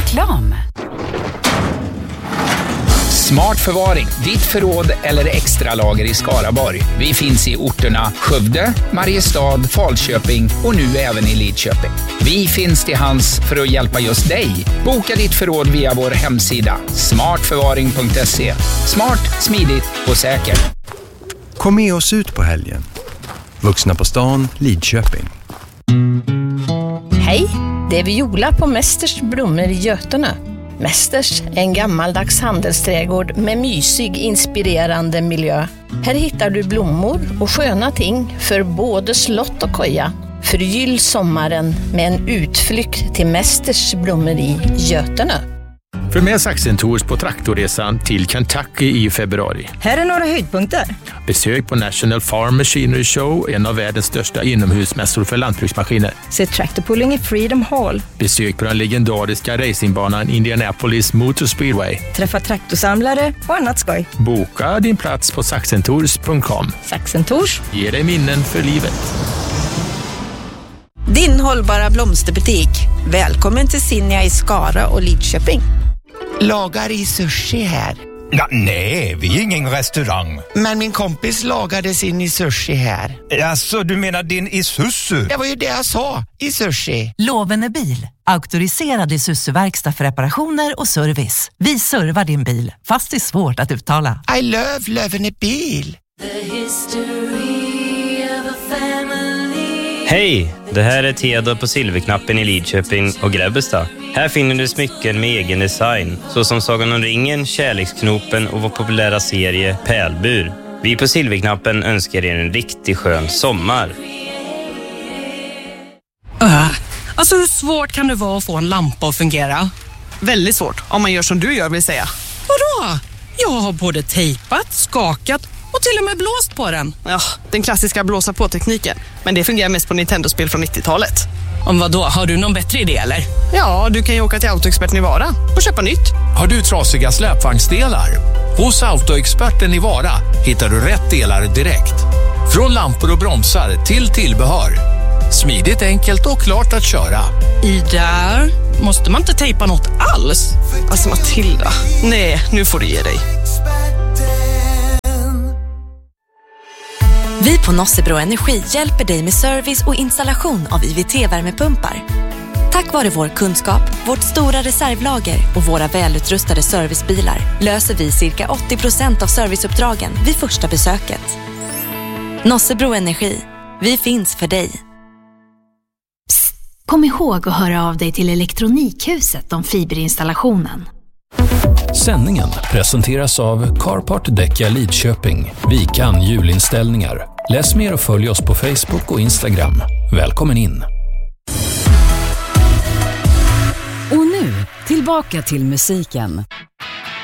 Reklam. Smart förvaring, ditt förråd eller extra lager i Skaraborg. Vi finns i orterna Skövde, Mariestad, Falköping och nu även i Lidköping. Vi finns till hands för att hjälpa just dig. Boka ditt förråd via vår hemsida smartförvaring.se. Smart, smidigt och säkert. Kom med oss ut på helgen. Vuxna på stan, Lidköping. Hej, det är Viola på Mästers blommor i Götene. Mästers är en gammaldags handelsträdgård med mysig, inspirerande miljö. Här hittar du blommor och sköna ting för både slott och koja. Förgyll sommaren med en utflykt till Mästers blommor i Götene. För med Saxen Tours på traktorresan till Kentucky i februari. Här är några höjdpunkter. Besök på National Farm Machinery Show, en av världens största inomhusmässor för lantbruksmaskiner. Se traktorpulling i Freedom Hall. Besök på den legendariska racingbanan Indianapolis Motor Speedway. Träffa traktorsamlare och annat skoj. Boka din plats på saxentours.com. Saxen Tours Ge dig minnen för livet. Din hållbara blomsterbutik. Välkommen till Sinja i Skara och Lidköping. Lagar i sushi här. Ja, nej, vi är ingen restaurang. Men min kompis lagade sin i sushi här. Alltså, du menar din Isuzu? Det var ju det jag sa, i sushi. Lovende bil. Auktoriserad Isuzu-verkstad för reparationer och service. Vi servar din bil, fast det är svårt att uttala. I love Lovende bil. Hej, det här är Theodor på Silverknappen i Lidköping och Grebbestad. Här finner du smycken med egen design, såsom Sagan om ringen, Kärleksknopen och vår populära serie Pärlbur. Vi på Silverknappen önskar er en riktigt skön sommar. Alltså hur svårt kan det vara att få en lampa att fungera? Väldigt svårt, om man gör som du gör vill säga. Vadå? Jag har både tejpat, skakat och till och med blåst på den. Ja, den klassiska blåsa på-tekniken. Men det fungerar mest på Nintendo-spel från 90-talet. Om vad då? Har du någon bättre idé eller? Ja, du kan ju åka till Autoexperten i Vara och köpa nytt. Har du trasiga släpvagnsdelar? Hos Autoexperten i Vara hittar du rätt delar direkt. Från lampor och bromsar till tillbehör. Smidigt, enkelt och klart att köra. I där måste man inte tejpa något alls. Alltså Matilda, nej, nu får du ge dig. Vi på Nossebro Energi hjälper dig med service och installation av IVT-värmepumpar. Tack vare vår kunskap, vårt stora reservlager och våra välutrustade servicebilar löser vi cirka 80% av serviceuppdragen vid första besöket. Nossebro Energi. Vi finns för dig. Psst, kom ihåg att höra av dig till Elektronikhuset om fiberinstallationen. Sändningen presenteras av Carport Däcka Lidköping. Vi kan julinställningar. Läs mer och följ oss på Facebook och Instagram. Välkommen in! Och nu, tillbaka till musiken.